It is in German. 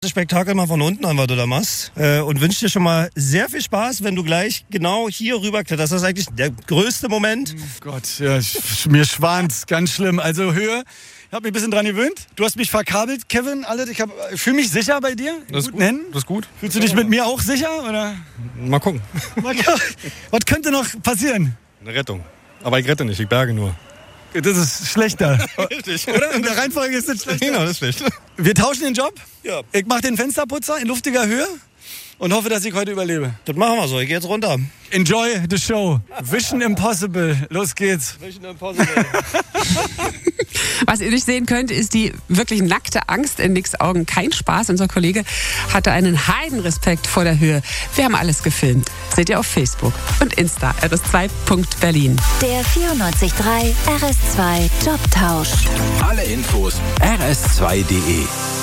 Spektakel mal von unten an, was du da machst. Und wünsche dir schon mal sehr viel Spaß, wenn du gleich genau hier rüber kletterst. Das ist eigentlich der größte Moment. Oh Gott, ja, mir schwant's, ganz schlimm. Also Höhe, ich habe mich ein bisschen dran gewöhnt. Du hast mich verkabelt, Kevin. Ich fühle mich sicher bei dir. Das ist gut. Das ist gut. Fühlst du dich mit mir auch sicher? Oder? Mal gucken. Was könnte noch passieren? Eine Rettung. Aber ich rette nicht, ich berge nur. Das ist schlechter. Richtig. Oder? In der Reihenfolge ist es schlechter. Genau, das ist schlecht. Wir tauschen den Job. Ja. Ich mache den Fensterputzer in luftiger Höhe und hoffe, dass ich heute überlebe. Das machen wir so. Ich gehe jetzt runter. Enjoy the show. Vision Impossible. Los geht's. Vision Impossible. Was ihr nicht sehen könnt, ist die wirklich nackte Angst in Nicks Augen. Kein Spaß. Unser Kollege hatte einen Heidenrespekt vor der Höhe. Wir haben alles gefilmt. Seht ihr auf Facebook und Insta. rs2.berlin. Der 94.3 RS2 Jobtausch. Alle Infos rs2.de